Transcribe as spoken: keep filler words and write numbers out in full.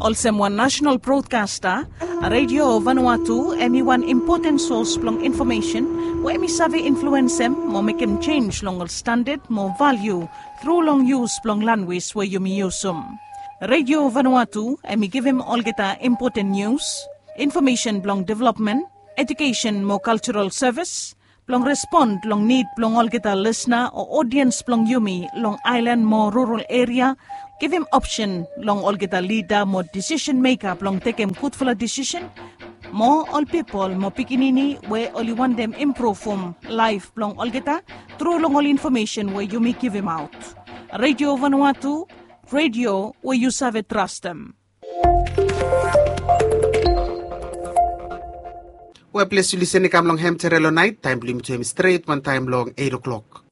Also one national broadcaster, Radio Vanuatu, emi one important source plong information, where emi sabi influence em, mo make em change long standard, more value, through long use plong language where you mi use um. Radio Vanuatu, emi give him all geta important news, information plong development, education more cultural service, plong respond long need plong all geta listener or audience plong yumi long island more rural area, give him option long all geta leader more decision maker plong take him good for a decision, more all people more pikinini where only want them improve from life plong all geta through long all information where you may give him out. Radio Vanuatu, radio where you save trust them. Well, please you listen to come long ham terrell night, time limit to him straight, one time long eight o'clock.